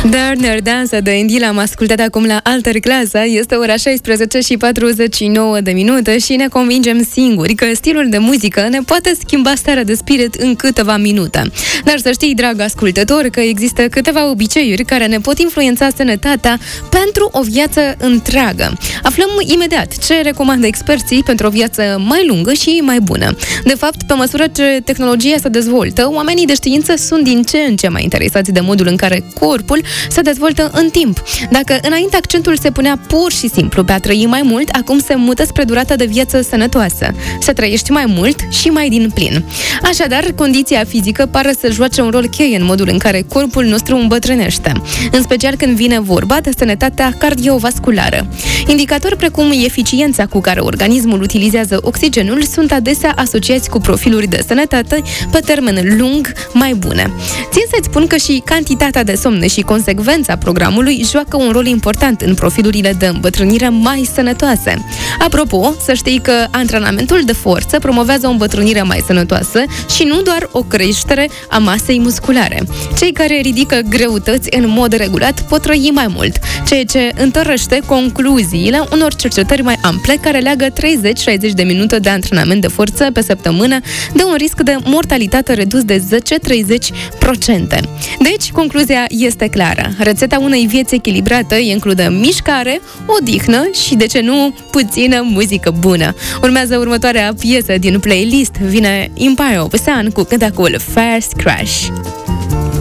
Darner Dansa de Indila am ascultat acum la Alter Clasa. Este ora 16:49 și ne convingem singuri că stilul de muzică ne poate schimba starea de spirit în câteva minute. Dar să știi, drag ascultător, că există câteva obiceiuri care ne pot influența sănătatea pentru o viață întreagă. Aflăm imediat ce recomandă experții pentru o viață mai lungă și mai bună. De fapt, pe măsură ce tehnologia se dezvoltă, oamenii de știință sunt din ce în ce mai interesați de modul în care corpul se dezvoltă în timp. Dacă înainte accentul se punea pur și simplu pe a trăi mai mult, acum se mută spre durata de viață sănătoasă. Să trăiești mai mult și mai din plin. Așadar, condiția fizică pare să joace un rol cheie în modul în care corpul nostru îmbătrânește, în special când vine vorba de sănătatea cardiovasculară. Indicatori precum eficiența cu care organismul utilizează oxigenul sunt adesea asociați cu profiluri de sănătate pe termen lung mai bune. Țin să-ți spun că și cantitatea de somn și consecvența programului joacă un rol important în profilurile de îmbătrânire mai sănătoase. Apropo, să știi că antrenamentul de forță promovează o îmbătrânire mai sănătoasă și nu doar o creștere a masei musculare. Cei care ridică greutăți în mod regulat pot trăi mai mult, ceea ce întărește concluziile unor cercetări mai ample care leagă 30-60 de minute de antrenament de forță pe săptămână de un risc de mortalitate redus de 10-30%. Deci, concluzia este clară. Rețeta unei vieți echilibrate include mișcare, odihnă și, de ce nu, puțină muzică bună. Urmează următoarea piesă din playlist. Vine Empire of the Sun cu cântecul First Crash.